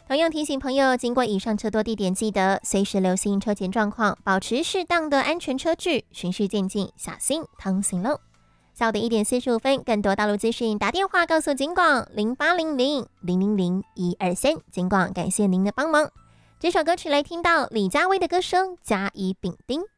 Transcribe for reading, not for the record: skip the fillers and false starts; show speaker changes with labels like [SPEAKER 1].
[SPEAKER 1] 同样提醒朋友，经过以上车多地点，记得随时留心车前状况，保持适当的安全车距，循序渐进，小心通行喽。下午的1点45分，更多道路资讯打电话告诉警广0800000123，警广感谢您的帮忙。这首歌曲来听到李佳薇的歌声，甲乙丙丁。